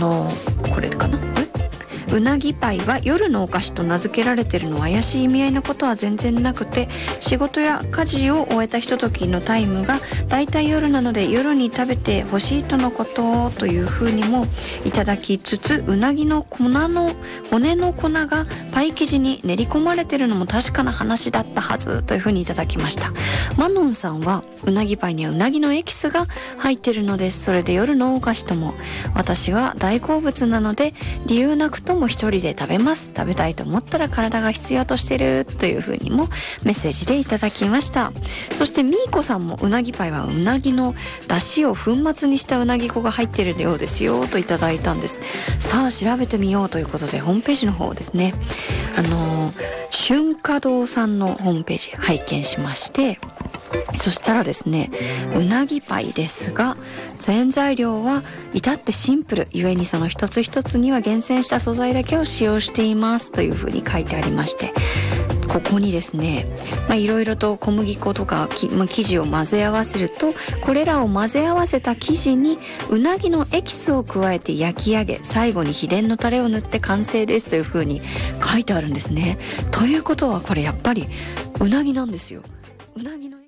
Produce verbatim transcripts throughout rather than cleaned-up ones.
のこれかな、うなぎパイは夜のお菓子と名付けられてるのは怪しい意味合いのことは全然なくて、仕事や家事を終えたひとときのタイムがだいたい夜なので夜に食べてほしいとのことというふうにもいただきつつ、うなぎの粉の骨の粉がパイ生地に練り込まれてるのも確かな話だったはずというふうにいただきました。マノンさんはうなぎパイにはうなぎのエキスが入ってるのです。それで夜のお菓子とも私は大好物なので理由なくとも一人で食べます。食べたいと思ったら体が必要としてるという風にもメッセージでいただきました。そしてみーこさんもうなぎパイはうなぎの出汁を粉末にしたうなぎ粉が入っているようですよといただいたんです。さあ調べてみようということでホームページの方ですね、あの春華堂さんのホームページ拝見しまして、そしたらですね、うなぎパイですが原材料は至ってシンプルゆえにその一つ一つには厳選した素材だけを使用していますというふうに書いてありまして、ここにですね、まあいろいろと小麦粉とかき、まあ、生地を混ぜ合わせると、これらを混ぜ合わせた生地にうなぎのエキスを加えて焼き上げ、最後に秘伝のタレを塗って完成ですというふうに書いてあるんですね。ということはこれやっぱりうなぎなんですよ。うなぎの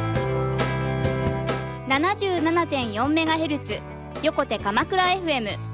ななじゅうななてんよんメガヘルツ 横手鎌倉 エフエム